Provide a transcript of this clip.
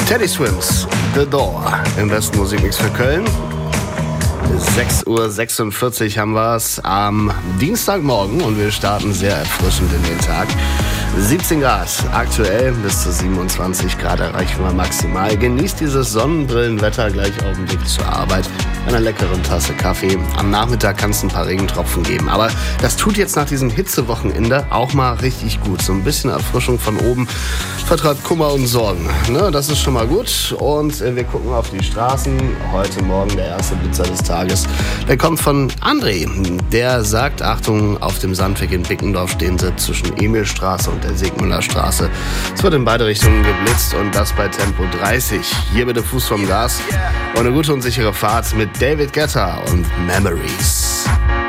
Teddy Swims, The Door, im besten Musikmix für Köln. 6:46 Uhr haben wir es am Dienstagmorgen und wir starten sehr erfrischend in den Tag. 17 Grad aktuell, bis zu 27 Grad erreichen wir maximal. Genießt dieses Sonnenbrillenwetter gleich auf dem Weg zur Arbeit. Einer leckeren Tasse Kaffee. Am Nachmittag kann es ein paar Regentropfen geben. Aber das tut jetzt nach diesem Hitzewochenende auch mal richtig gut. So ein bisschen Erfrischung von oben vertreibt Kummer und Sorgen. Ne, das ist schon mal gut. Und wir gucken auf die Straßen. Heute Morgen der erste Blitzer des Tages. Der kommt von André. Der sagt, Achtung, auf dem Sandweg in Bickendorf stehen sie zwischen Emilstraße und der Sigmünderstraße. Es wird in beide Richtungen geblitzt und das bei Tempo 30. Hier bitte Fuß vom Gas und eine gute und sichere Fahrt mit David Guetta und Memories.